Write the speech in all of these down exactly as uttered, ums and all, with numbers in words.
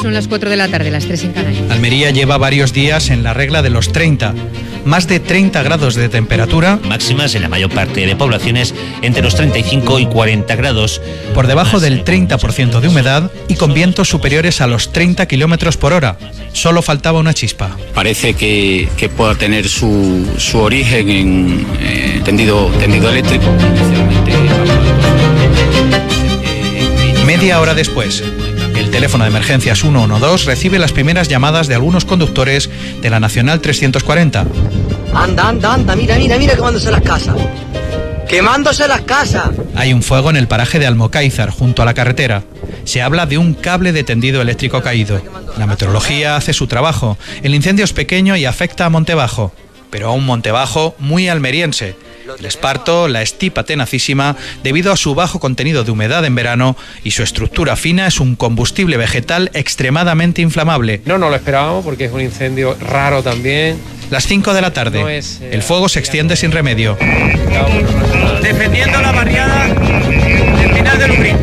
Son las cuatro de la tarde, las tres en Canarias. Almería lleva varios días en la regla de los treinta. Más de treinta grados de temperatura. Máximas en la mayor parte de poblaciones entre los treinta y cinco y cuarenta grados. Por debajo del treinta por ciento de humedad y con vientos superiores a los treinta kilómetros por hora. Solo faltaba una chispa. Parece que, que pueda tener su, su origen en eh, tendido, tendido eléctrico. Media hora después, el teléfono de emergencias ciento doce recibe las primeras llamadas de algunos conductores de la Nacional trescientos cuarenta. Anda, anda, anda, mira, mira, mira quemándose las casas. ¡Quemándose las casas! Hay un fuego en el paraje de Almocáizar, junto a la carretera. Se habla de un cable de tendido eléctrico caído. La meteorología hace su trabajo. El incendio es pequeño y afecta a Montebajo, pero a un Montebajo muy almeriense. El esparto, la estipa tenacísima, debido a su bajo contenido de humedad en verano y su estructura fina, es un combustible vegetal extremadamente inflamable. No, no lo esperábamos porque es un incendio raro también. Las cinco de la tarde, no es, eh, el fuego se extiende sin remedio. Defendiendo la barriada del final del Ubrín.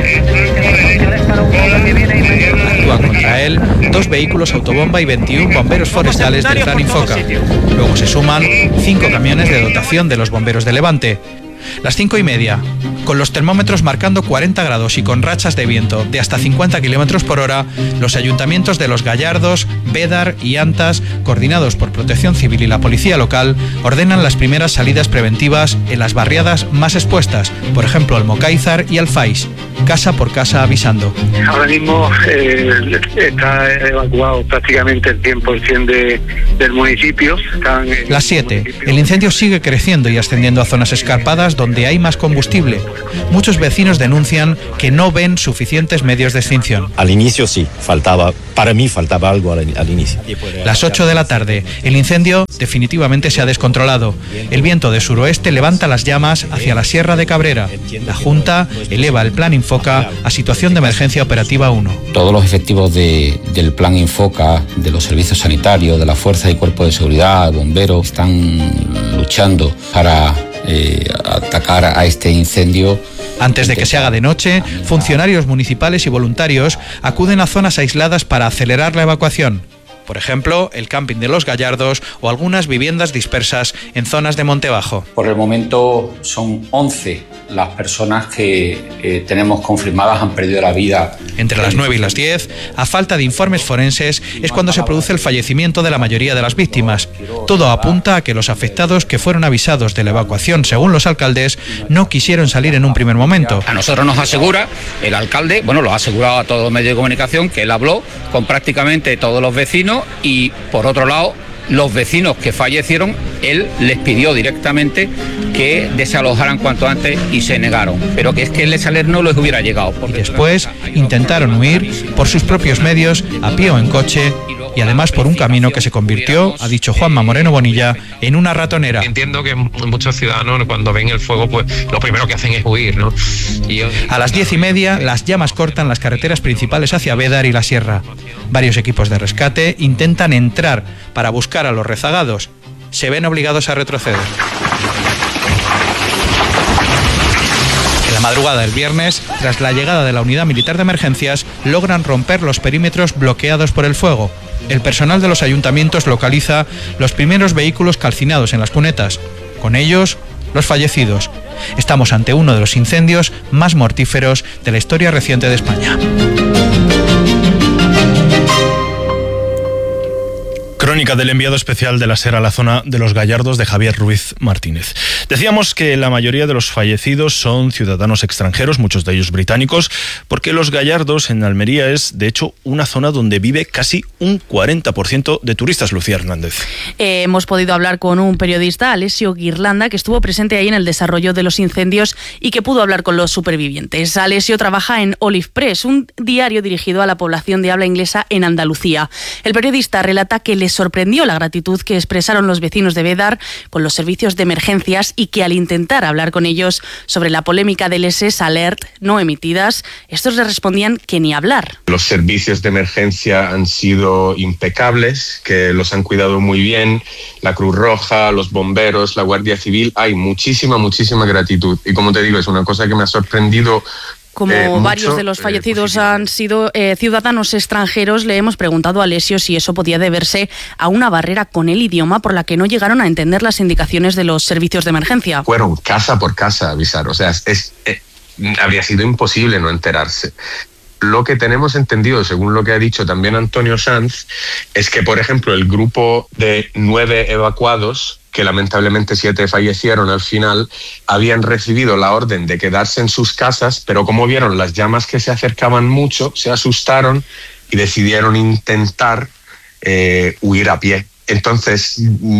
Actúan contra él dos vehículos autobomba y veintiún bomberos forestales del Plan Infoca. Luego se suman cinco camiones de dotación de los bomberos de Levante. Las cinco y media, con los termómetros marcando cuarenta grados y con rachas de viento de hasta cincuenta kilómetros por hora, los ayuntamientos de Los Gallardos, Bédar y Antas, coordinados por Protección Civil y la Policía Local, ordenan las primeras salidas preventivas en las barriadas más expuestas, por ejemplo Almocáizar y Alfais, casa por casa avisando. Ahora mismo eh, está evacuado prácticamente el cien por ciento de, del municipio. Están Las siete, el incendio sigue creciendo y ascendiendo a zonas escarpadas donde hay más combustible. Muchos vecinos denuncian que no ven suficientes medios de extinción. Al inicio sí, faltaba, para mí faltaba algo al, al inicio. Las ocho de la tarde, el incendio definitivamente se ha descontrolado. El viento de suroeste levanta las llamas hacia la Sierra de Cabrera. La Junta eleva el Plan Infoca a situación de emergencia operativa uno. Todos los efectivos de, del Plan Infoca, de los servicios sanitarios, de la Fuerza y Cuerpo de Seguridad, bomberos, están luchando para Eh, atacar a este incendio. Antes de que se haga de noche, funcionarios municipales y voluntarios acuden a zonas aisladas para acelerar la evacuación. Por ejemplo, el camping de Los Gallardos o algunas viviendas dispersas en zonas de Montebajo. Por el momento son once las personas que eh, tenemos confirmadas han perdido la vida. Entre las nueve y las diez, a falta de informes forenses, es cuando se produce el fallecimiento de la mayoría de las víctimas. Todo apunta a que los afectados que fueron avisados de la evacuación, según los alcaldes, no quisieron salir en un primer momento. A nosotros nos asegura el alcalde, bueno, lo ha asegurado a todos los medios de comunicación, que él habló con prácticamente todos los vecinos y, por otro lado, los vecinos que fallecieron, él les pidió directamente que desalojaran cuanto antes y se negaron, pero que es que el saler no les hubiera llegado. Y después intentaron huir por sus propios medios, a pie o en coche, y además por un camino que se convirtió, ha dicho Juanma Moreno Bonilla, en una ratonera. Entiendo que muchos ciudadanos cuando ven el fuego, pues lo primero que hacen es huir, ¿no? Y yo... A las diez y media, las llamas cortan las carreteras principales hacia Bédar y la Sierra. Varios equipos de rescate intentan entrar para buscar a los rezagados. Se ven obligados a retroceder. En la madrugada del viernes, tras la llegada de la unidad militar de emergencias, logran romper los perímetros bloqueados por el fuego. El personal de los ayuntamientos localiza los primeros vehículos calcinados en las cunetas. Con ellos, los fallecidos. Estamos ante uno de los incendios más mortíferos de la historia reciente de España. Crónica del enviado especial de la SER a la zona de Los Gallardos, de Javier Ruiz Martínez. Decíamos que la mayoría de los fallecidos son ciudadanos extranjeros, muchos de ellos británicos, porque Los Gallardos en Almería es, de hecho, una zona donde vive casi un cuarenta por ciento de turistas. Lucía Hernández. Eh, hemos podido hablar con un periodista, Alessio Ghirlanda, que estuvo presente ahí en el desarrollo de los incendios y que pudo hablar con los supervivientes. Alessio trabaja en Olive Press, un diario dirigido a la población de habla inglesa en Andalucía. El periodista relata que les sorprendió la gratitud que expresaron los vecinos de Bédar con los servicios de emergencias y que al intentar hablar con ellos sobre la polémica del S S Alert no emitidas, estos les respondían que ni hablar. Los servicios de emergencia han sido impecables, que los han cuidado muy bien, la Cruz Roja, los bomberos, la Guardia Civil, hay muchísima, muchísima gratitud. Y como te digo, es una cosa que me ha sorprendido Como eh, varios mucho, de los fallecidos eh, han sido eh, ciudadanos extranjeros, le hemos preguntado a Alessio si eso podía deberse a una barrera con el idioma por la que no llegaron a entender las indicaciones de los servicios de emergencia. Fueron casa por casa a avisar, o sea, es, es, habría sido imposible no enterarse. Lo que tenemos entendido, según lo que ha dicho también Antonio Sanz, es que, por ejemplo, el grupo de nueve evacuados, que lamentablemente siete fallecieron al final, habían recibido la orden de quedarse en sus casas, pero como vieron las llamas que se acercaban mucho, se asustaron y decidieron intentar eh, huir a pie. Entonces,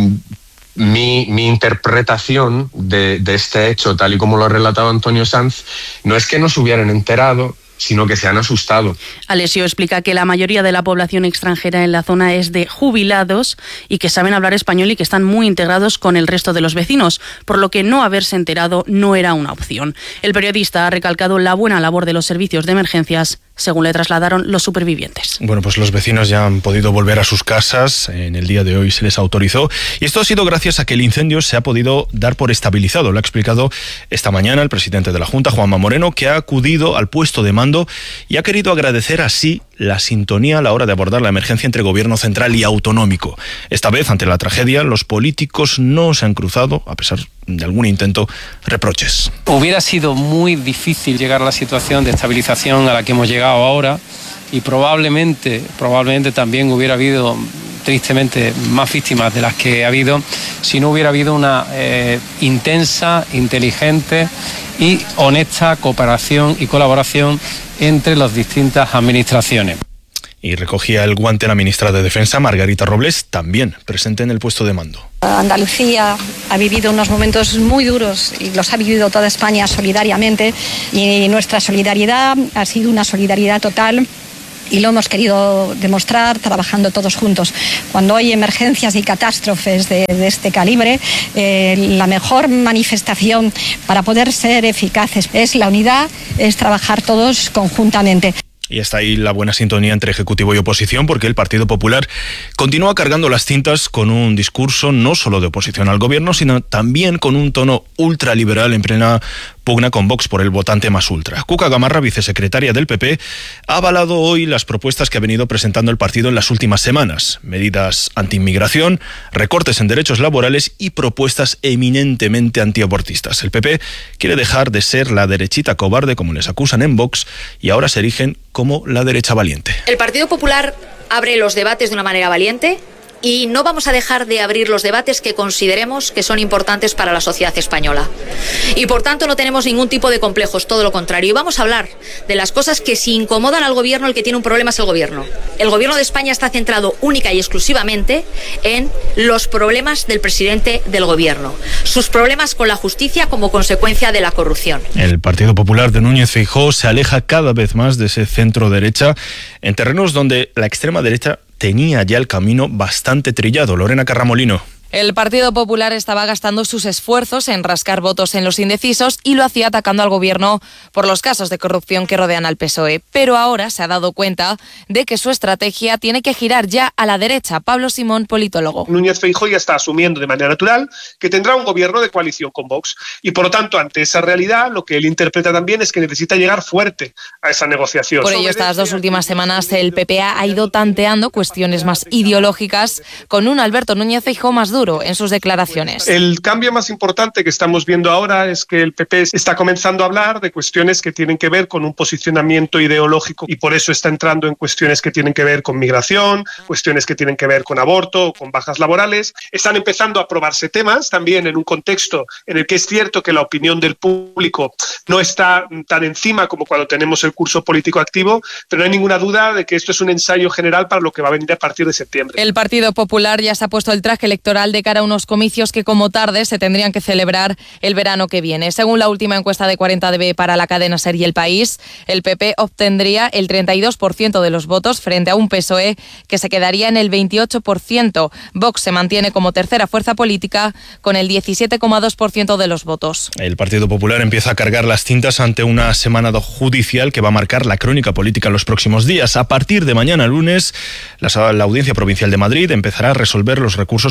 mi, mi interpretación de, de este hecho, tal y como lo ha relatado Antonio Sanz, no es que no se hubieran enterado, sino que se han asustado. Alessio explica que la mayoría de la población extranjera en la zona es de jubilados y que saben hablar español y que están muy integrados con el resto de los vecinos, por lo que no haberse enterado no era una opción. El periodista ha recalcado la buena labor de los servicios de emergencias, según le trasladaron los supervivientes. Bueno, pues los vecinos ya han podido volver a sus casas. En el día de hoy se les autorizó. Y esto ha sido gracias a que el incendio se ha podido dar por estabilizado. Lo ha explicado esta mañana el presidente de la Junta, Juanma Moreno, que ha acudido al puesto de mando y ha querido agradecer así la sintonía a la hora de abordar la emergencia entre gobierno central y autonómico. Esta vez, ante la tragedia, los políticos no se han cruzado, a pesar de algún intento, reproches. Hubiera sido muy difícil llegar a la situación de estabilización a la que hemos llegado ahora y probablemente, probablemente también hubiera habido, tristemente, más víctimas de las que ha habido si no hubiera habido una eh, intensa, inteligente y honesta cooperación y colaboración entre las distintas administraciones. Y recogía el guante la ministra de Defensa, Margarita Robles, también presente en el puesto de mando. Andalucía ha vivido unos momentos muy duros y los ha vivido toda España solidariamente, y nuestra solidaridad ha sido una solidaridad total y lo hemos querido demostrar trabajando todos juntos. Cuando hay emergencias y catástrofes de, de este calibre, eh, la mejor manifestación para poder ser eficaces es la unidad, es trabajar todos conjuntamente. Y está ahí la buena sintonía entre Ejecutivo y oposición, porque el Partido Popular continúa cargando las tintas con un discurso no solo de oposición al gobierno, sino también con un tono ultraliberal en plena pugna con Vox por el votante más ultra. Cuca Gamarra, vicesecretaria del P P, ha avalado hoy las propuestas que ha venido presentando el partido en las últimas semanas. Medidas antiinmigración, recortes en derechos laborales y propuestas eminentemente antiabortistas. El P P quiere dejar de ser la derechita cobarde, como les acusan en Vox, y ahora se erigen como la derecha valiente. El Partido Popular abre los debates de una manera valiente y no vamos a dejar de abrir los debates que consideremos que son importantes para la sociedad española. Y por tanto no tenemos ningún tipo de complejos, todo lo contrario. Y vamos a hablar de las cosas que si incomodan al gobierno, el que tiene un problema es el gobierno. El gobierno de España está centrado única y exclusivamente en los problemas del presidente del gobierno, sus problemas con la justicia como consecuencia de la corrupción. El Partido Popular de Núñez Feijóo se aleja cada vez más de ese centro derecha en terrenos donde la extrema derecha tenía ya el camino bastante trillado. Lorena Carramolino. El Partido Popular estaba gastando sus esfuerzos en rascar votos en los indecisos y lo hacía atacando al gobierno por los casos de corrupción que rodean al P S O E. Pero ahora se ha dado cuenta de que su estrategia tiene que girar ya a la derecha. Pablo Simón, politólogo. Núñez Feijóo ya está asumiendo de manera natural que tendrá un gobierno de coalición con Vox y, por lo tanto, ante esa realidad, lo que él interpreta también es que necesita llegar fuerte a esa negociación. Por ello, estas dos últimas semanas el P P ha ido tanteando cuestiones más ideológicas con un Alberto Núñez Feijóo más duro en sus declaraciones. El cambio más importante que estamos viendo ahora es que el P P está comenzando a hablar de cuestiones que tienen que ver con un posicionamiento ideológico y por eso está entrando en cuestiones que tienen que ver con migración, cuestiones que tienen que ver con aborto, con bajas laborales. Están empezando a aprobarse temas también en un contexto en el que es cierto que la opinión del público no está tan encima como cuando tenemos el curso político activo, pero no hay ninguna duda de que esto es un ensayo general para lo que va a venir a partir de septiembre. El Partido Popular ya se ha puesto el traje electoral de cara a unos comicios que, como tarde, se tendrían que celebrar el verano que viene. Según la última encuesta de cuarenta D B para la cadena SER y El País, el P P obtendría el treinta y dos por ciento de los votos frente a un P S O E que se quedaría en el veintiocho por ciento. Vox se mantiene como tercera fuerza política con el diecisiete coma dos por ciento de los votos. El Partido Popular empieza a cargar las tintas ante una semana judicial que va a marcar la crónica política en los próximos días. A partir de mañana lunes, la, la Audiencia Provincial de Madrid empezará a resolver los recursos presentados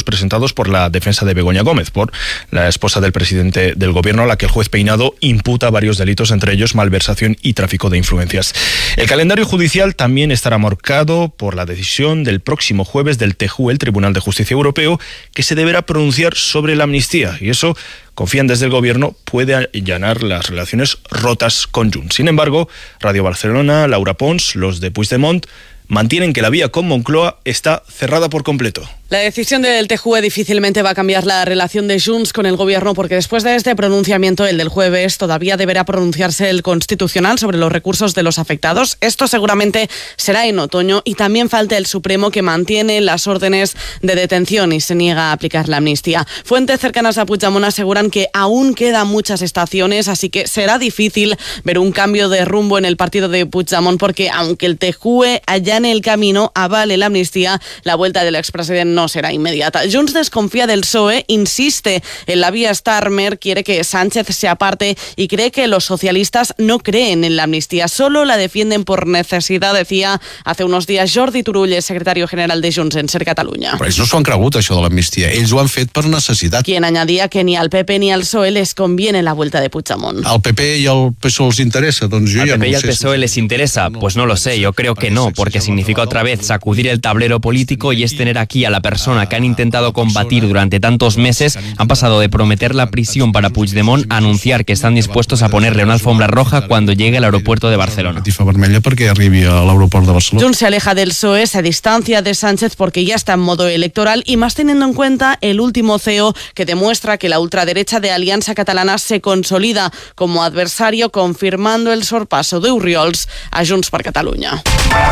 presentados por la defensa de Begoña Gómez, por la esposa del presidente del gobierno, a la que el juez Peinado imputa varios delitos, entre ellos malversación y tráfico de influencias. El calendario judicial también estará marcado por la decisión del próximo jueves del T J U E, el Tribunal de Justicia Europeo, que se deberá pronunciar sobre la amnistía, y eso, confían desde el gobierno, puede allanar las relaciones rotas con Junts. Sin embargo, Radio Barcelona, Laura Pons, los de Puigdemont, mantienen que la vía con Moncloa está cerrada por completo. La decisión del T J U E difícilmente va a cambiar la relación de Junts con el gobierno, porque después de este pronunciamiento, el del jueves, todavía deberá pronunciarse el Constitucional sobre los recursos de los afectados. Esto seguramente será en otoño, y también falta el Supremo, que mantiene las órdenes de detención y se niega a aplicar la amnistía. Fuentes cercanas a Puigdemont aseguran que aún quedan muchas estaciones, así que será difícil ver un cambio de rumbo en el partido de Puigdemont, porque aunque el T J U E allane el camino, avale la amnistía, la vuelta del expresidente no no será inmediata. Junts desconfía del P S O E, insiste en la vía Starmer, quiere que Sánchez se aparte y cree que los socialistas no creen en la amnistía, solo la defienden por necesidad, decía hace unos días Jordi Turull, el secretario general de Junts en Ser Catalunya. Però ells no s'ho han cregut, això de l'amnistia. Ells ho han fet per necessitat. Quien añadía que ni al P P ni al P S O E les conviene la vuelta de Puigdemont. Al P P y al P S O E les interesa, doncs jo al ja P P no y ho al sé. P S O E les interesa, pues no lo sé, yo creo que no, porque significa otra vez sacudir el tablero político y es tener aquí a la persona que han intentado combatir durante tantos meses. Han pasado de prometer la prisión para Puigdemont a anunciar que están dispuestos a ponerle una alfombra roja cuando llegue al aeropuerto de Barcelona. Vermella perquè arribi a l'aeroport de Barcelona. Junts se aleja del P S O E, se distancia de Sánchez porque ya está en modo electoral, y más teniendo en cuenta el último C E O, que demuestra que la ultraderecha de Alianza Catalana se consolida como adversario, confirmando el sorpaso de Orriols a Junts per Catalunya.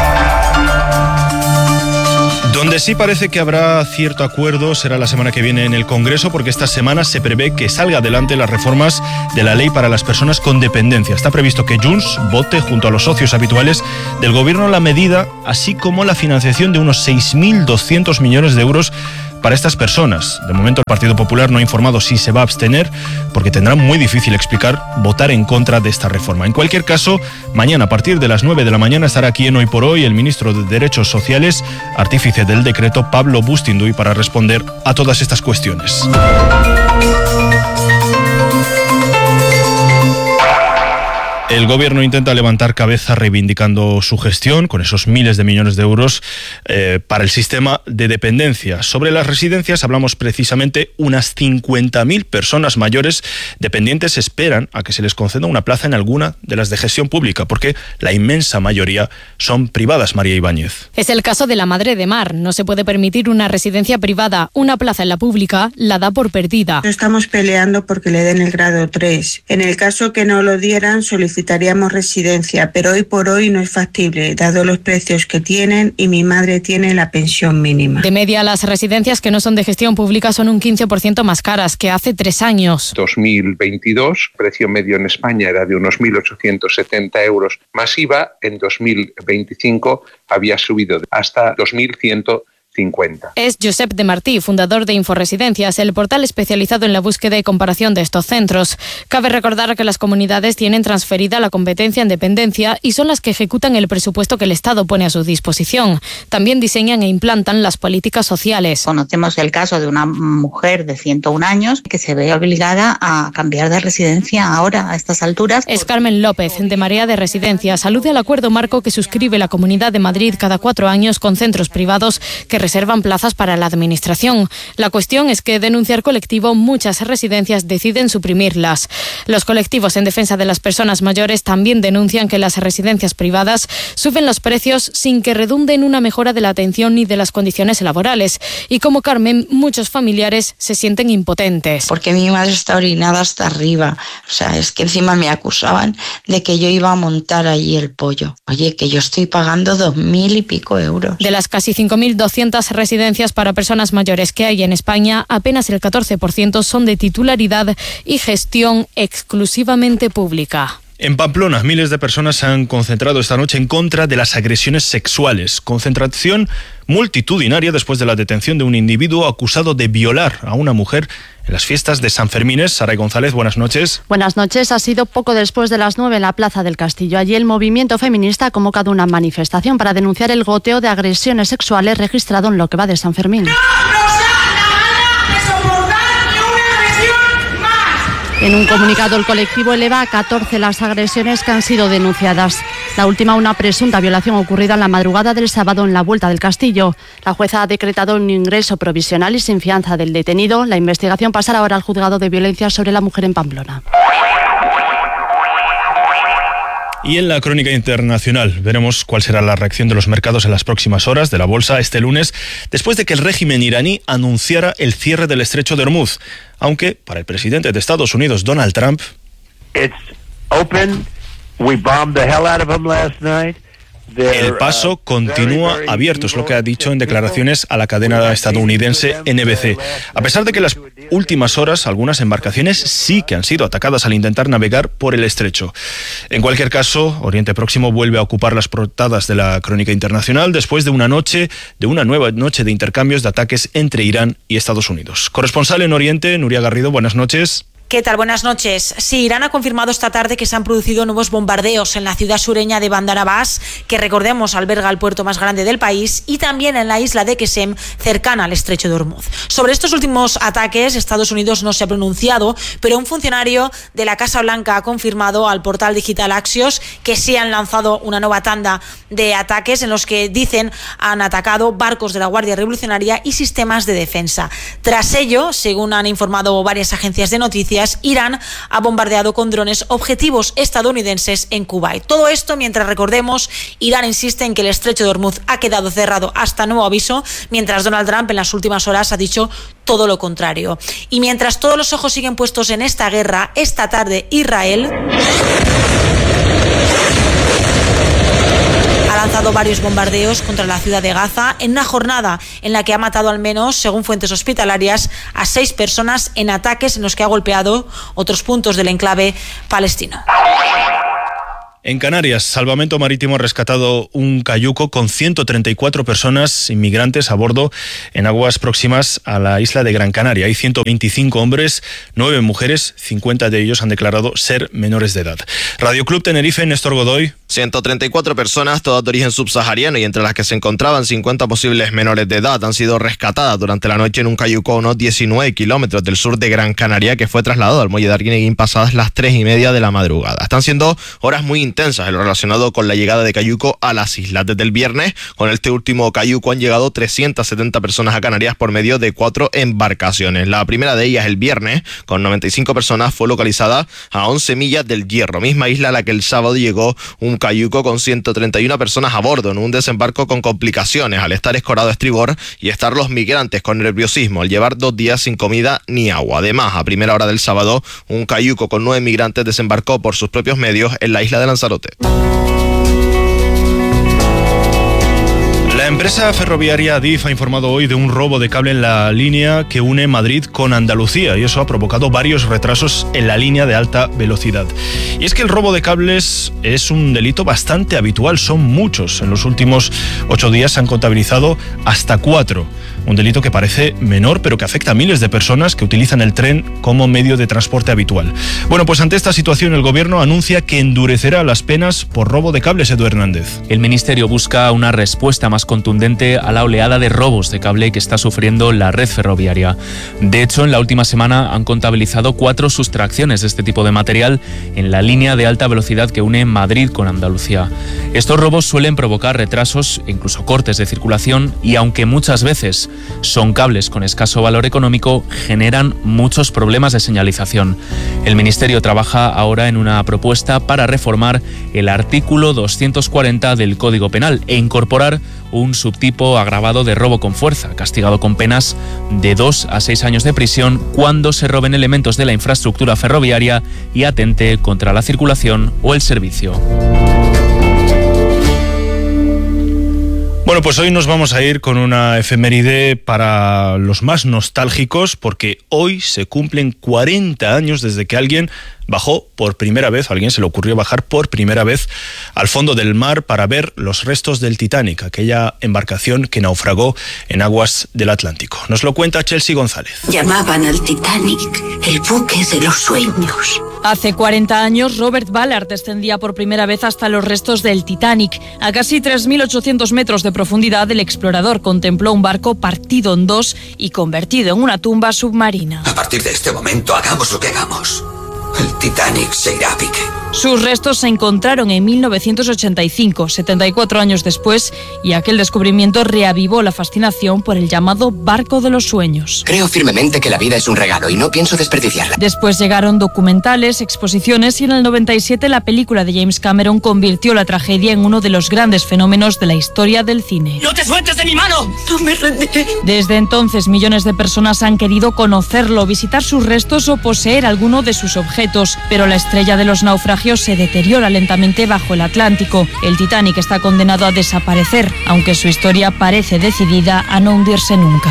Donde sí parece que habrá cierto acuerdo será la semana que viene en el Congreso, porque esta semana se prevé que salga adelante las reformas de la ley para las personas con dependencia. Está previsto que Junts vote junto a los socios habituales del gobierno la medida, así como la financiación de unos seis mil doscientos millones de euros para estas personas. De momento el Partido Popular no ha informado si se va a abstener, porque tendrá muy difícil explicar votar en contra de esta reforma. En cualquier caso, mañana a partir de las nueve de la mañana estará aquí en Hoy por Hoy el ministro de Derechos Sociales, artífice del decreto, Pablo Bustinduy, para responder a todas estas cuestiones. El gobierno intenta levantar cabeza reivindicando su gestión con esos miles de millones de euros eh, para el sistema de dependencia. Sobre las residencias hablamos precisamente. Unas cincuenta mil personas mayores dependientes esperan a que se les conceda una plaza en alguna de las de gestión pública, porque la inmensa mayoría son privadas. María Ibáñez. Es el caso de la Madre de Mar. No se puede permitir una residencia privada. Una plaza en la pública la da por perdida. Estamos peleando porque le den el grado tres. En el caso que no lo dieran, solicitamos Necesitaríamos residencia, pero hoy por hoy no es factible, dado los precios que tienen, y mi madre tiene la pensión mínima. De media, las residencias que no son de gestión pública son un quince por ciento más caras que hace tres años. dos mil veintidós, precio medio en España era de unos mil ochocientos setenta euros más I V A. En dos mil veinticinco había subido hasta dos mil ciento cincuenta. Es Josep de Martí, fundador de Inforesidencias, el portal especializado en la búsqueda y comparación de estos centros. Cabe recordar que las comunidades tienen transferida la competencia en dependencia y son las que ejecutan el presupuesto que el Estado pone a su disposición. También diseñan e implantan las políticas sociales. Conocemos el caso de una mujer de ciento un años que se ve obligada a cambiar de residencia ahora, a estas alturas. Es Carmen López, de Marea de Residencias. Alude al acuerdo marco que suscribe la Comunidad de Madrid cada cuatro años con centros privados que reservan plazas para la administración. La cuestión es que, denunciar colectivo, muchas residencias deciden suprimirlas. Los colectivos en defensa de las personas mayores también denuncian que las residencias privadas suben los precios sin que redunde en una mejora de la atención ni de las condiciones laborales. Y como Carmen, muchos familiares se sienten impotentes. Porque mi madre está orinada hasta arriba. O sea, es que encima me acusaban de que yo iba a montar allí el pollo. Oye, que yo estoy pagando dos mil y pico euros. De las casi cinco mil doscientas residencias para personas mayores que hay en España, apenas el catorce por ciento son de titularidad y gestión exclusivamente pública. En Pamplona, miles de personas se han concentrado esta noche en contra de las agresiones sexuales. Concentración multitudinaria después de la detención de un individuo acusado de violar a una mujer en las fiestas de San Fermín. Saray González, buenas noches. Buenas noches. Ha sido poco después de las nueve en la Plaza del Castillo. Allí el movimiento feminista ha convocado una manifestación para denunciar el goteo de agresiones sexuales registrado en lo que va de San Fermín. ¡No, no, En un comunicado, el colectivo eleva a catorce las agresiones que han sido denunciadas. La última, una presunta violación ocurrida en la madrugada del sábado en la Vuelta del Castillo. La jueza ha decretado un ingreso provisional y sin fianza del detenido. La investigación pasará ahora al juzgado de violencia sobre la mujer en Pamplona. Y en la crónica internacional veremos cuál será la reacción de los mercados en las próximas horas de la bolsa este lunes, después de que el régimen iraní anunciara el cierre del estrecho de Hormuz, aunque para el presidente de Estados Unidos, Donald Trump, It's open. We bombed the hell out of them last night. el paso continúa abierto, es lo que ha dicho en declaraciones a la cadena estadounidense N B C. A pesar de que en las últimas horas algunas embarcaciones sí que han sido atacadas al intentar navegar por el estrecho. En cualquier caso, Oriente Próximo vuelve a ocupar las portadas de la crónica internacional después de una noche, de una nueva noche de intercambios de ataques entre Irán y Estados Unidos. Corresponsal en Oriente, Nuria Garrido, buenas noches. ¿Qué tal? Buenas noches. Sí, Irán ha confirmado esta tarde que se han producido nuevos bombardeos en la ciudad sureña de Bandar Abbas, que recordemos alberga el puerto más grande del país, y también en la isla de Qesem, cercana al estrecho de Hormuz. Sobre estos últimos ataques, Estados Unidos no se ha pronunciado, pero un funcionario de la Casa Blanca ha confirmado al portal digital Axios que sí han lanzado una nueva tanda de ataques en los que dicen han atacado barcos de la Guardia Revolucionaria y sistemas de defensa. Tras ello, según han informado varias agencias de noticias, Irán ha bombardeado con drones objetivos estadounidenses en Kuwait. Todo esto mientras, recordemos, Irán insiste en que el estrecho de Hormuz ha quedado cerrado hasta nuevo aviso, mientras Donald Trump en las últimas horas ha dicho todo lo contrario. Y mientras todos los ojos siguen puestos en esta guerra, esta tarde Israel ha lanzado varios bombardeos contra la ciudad de Gaza en una jornada en la que ha matado al menos, según fuentes hospitalarias, a seis personas en ataques en los que ha golpeado otros puntos del enclave palestino. En Canarias, Salvamento Marítimo ha rescatado un cayuco con ciento treinta y cuatro personas inmigrantes a bordo en aguas próximas a la isla de Gran Canaria. Hay ciento veinticinco hombres, nueve mujeres, cincuenta de ellos han declarado ser menores de edad. Radio Club Tenerife, Néstor Godoy. ciento treinta y cuatro personas, todas de origen subsahariano, y entre las que se encontraban cincuenta posibles menores de edad, han sido rescatadas durante la noche en un cayuco a unos diecinueve kilómetros del sur de Gran Canaria, que fue trasladado al muelle de Arguineguín pasadas las tres y media de la madrugada. Están siendo horas muy intensas en lo relacionado con la llegada de cayuco a las islas. Desde el viernes, con este último cayuco han llegado trescientas setenta personas a Canarias por medio de cuatro embarcaciones. La primera de ellas, el viernes, con noventa y cinco personas, fue localizada a once millas del Hierro, misma isla a la que el sábado llegó un cayuco con ciento treinta y una personas a bordo, en un desembarco con complicaciones al estar escorado a estribor y estar los migrantes con nerviosismo al llevar dos días sin comida ni agua. Además, a primera hora del sábado, un cayuco con nueve migrantes desembarcó por sus propios medios en la isla de Lanzarote. La empresa ferroviaria Adif ha informado hoy de un robo de cable en la línea que une Madrid con Andalucía, y eso ha provocado varios retrasos en la línea de alta velocidad. Y es que el robo de cables es un delito bastante habitual, son muchos. En los últimos ocho días se han contabilizado hasta cuatro. Un delito que parece menor, pero que afecta a miles de personas que utilizan el tren como medio de transporte habitual. Bueno, pues ante esta situación el Gobierno anuncia que endurecerá las penas por robo de cables. Edu Hernández. El Ministerio busca una respuesta más contundente a la oleada de robos de cable que está sufriendo la red ferroviaria. De hecho, en la última semana han contabilizado cuatro sustracciones de este tipo de material en la línea de alta velocidad que une Madrid con Andalucía. Estos robos suelen provocar retrasos e incluso cortes de circulación, y aunque muchas veces son cables con escaso valor económico, generan muchos problemas de señalización. El Ministerio trabaja ahora en una propuesta para reformar el artículo doscientos cuarenta del Código Penal e incorporar un subtipo agravado de robo con fuerza, castigado con penas de dos a seis años de prisión cuando se roben elementos de la infraestructura ferroviaria y atente contra la circulación o el servicio. Bueno, pues hoy nos vamos a ir con una efeméride para los más nostálgicos, porque hoy se cumplen cuarenta años desde que alguien bajó por primera vez, a alguien se le ocurrió bajar por primera vez al fondo del mar para ver los restos del Titanic, aquella embarcación que naufragó en aguas del Atlántico. Nos lo cuenta Chelsea González. Llamaban al Titanic el buque de los sueños. Hace cuarenta años, Robert Ballard descendía por primera vez hasta los restos del Titanic. A casi tres mil ochocientos metros de profundidad, el explorador contempló un barco partido en dos y convertido en una tumba submarina. A partir de este momento, hagamos lo que hagamos. el Titanic se irá a pique. Sus restos se encontraron en mil novecientos ochenta y cinco, setenta y cuatro años después, y aquel descubrimiento reavivó la fascinación por el llamado barco de los sueños. Creo firmemente que la vida es un regalo y no pienso desperdiciarla. Después llegaron documentales, exposiciones y en el noventa y siete la película de James Cameron convirtió la tragedia en uno de los grandes fenómenos de la historia del cine. ¡No te sueltes de mi mano! ¡No me rendiré! Desde entonces millones de personas han querido conocerlo, visitar sus restos o poseer alguno de sus objetos, pero la estrella de los naufragios se deteriora lentamente bajo el Atlántico. El Titanic está condenado a desaparecer, aunque su historia parece decidida a no hundirse nunca.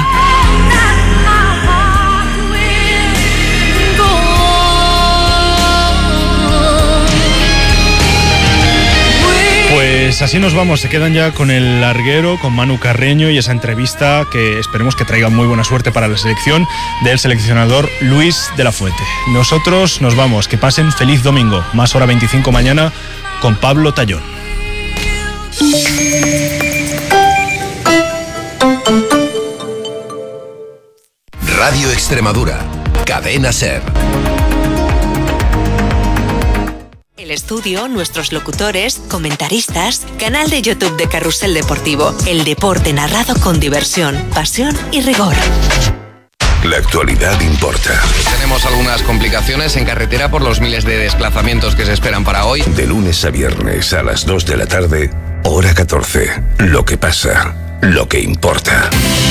Pues así nos vamos, se quedan ya con el larguero, con Manu Carreño y esa entrevista que esperemos que traiga muy buena suerte para la selección del seleccionador Luis de la Fuente. Nosotros nos vamos, que pasen feliz domingo, más hora veinticinco mañana con Pablo Tallón. Radio Extremadura, Cadena SER. El estudio, nuestros locutores, comentaristas, canal de YouTube de Carrusel Deportivo. El deporte narrado con diversión, pasión y rigor. La actualidad importa. Tenemos algunas complicaciones en carretera por los miles de desplazamientos que se esperan para hoy. De lunes a viernes a las dos de la tarde, hora catorce. Lo que pasa, lo que importa.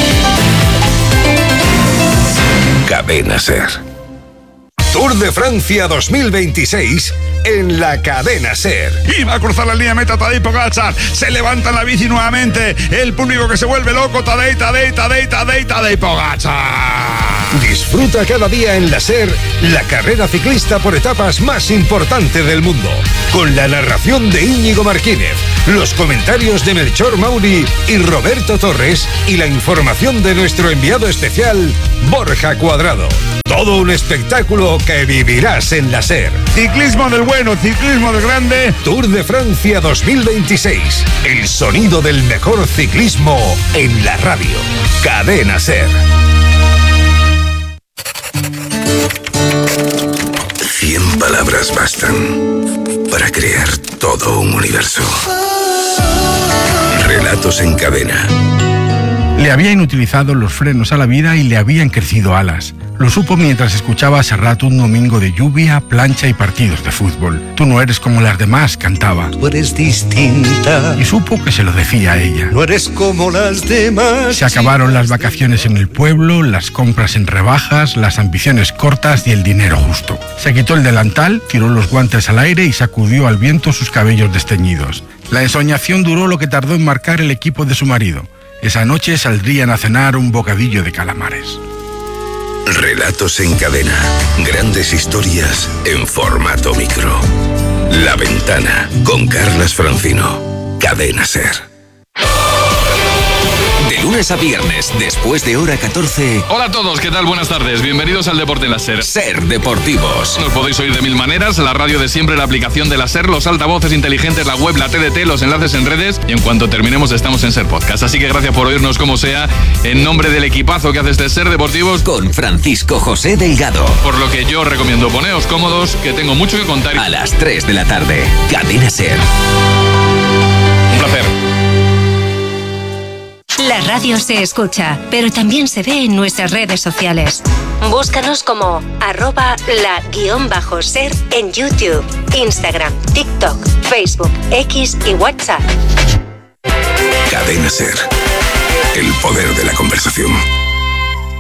Cadena SER. Tour de Francia dos mil veintiséis en la Cadena SER. Iba a cruzar la línea meta Tadej Pogačar, se levanta en la bici nuevamente, el público que se vuelve loco, Tadej, Tadej, Tadej, Tadej, Tadej Pogačar. Disfruta cada día en la SER la carrera ciclista por etapas más importante del mundo, con la narración de Íñigo Martínez, los comentarios de Melchor Mauri y Roberto Torres y la información de nuestro enviado especial Borja Cuadrado. Todo un espectáculo que vivirás en la SER. Ciclismo del bueno, ciclismo del grande. Tour de Francia dos mil veintiséis. El sonido del mejor ciclismo en la radio. Cadena SER. Cien palabras bastan para crear todo un universo. Relatos en cadena. Le habían utilizado los frenos a la vida y le habían crecido alas. Lo supo mientras escuchaba a Serrat un domingo de lluvia, plancha y partidos de fútbol. Tú no eres como las demás, cantaba. Tú eres distinta. Y supo que se lo decía a ella. No eres como las demás. Se acabaron las vacaciones en el pueblo, las compras en rebajas, las ambiciones cortas y el dinero justo. Se quitó el delantal, tiró los guantes al aire y sacudió al viento sus cabellos desteñidos. La ensoñación duró lo que tardó en marcar el equipo de su marido. Esa noche saldrían a cenar un bocadillo de calamares. Relatos en cadena. Grandes historias en formato micro. La Ventana con Carlas Francino. Cadena SER. De lunes a viernes, después de hora catorce. Hola a todos, ¿qué tal? Buenas tardes. Bienvenidos al Deporte en la SER. SER Deportivos. Nos podéis oír de mil maneras, la radio de siempre, la aplicación de la SER, los altavoces inteligentes, la web, la T D T, los enlaces en redes y en cuanto terminemos estamos en SER Podcast. Así que gracias por oírnos como sea, en nombre del equipazo que hace este SER Deportivos. Con Francisco José Delgado. Por lo que yo recomiendo poneos cómodos, que tengo mucho que contar. A las tres de la tarde, Cadena SER. Un placer. La radio se escucha, pero también se ve en nuestras redes sociales. Búscanos como arroba la guión bajo ser en YouTube, Instagram, TikTok, Facebook, X y WhatsApp. Cadena SER. El poder de la conversación.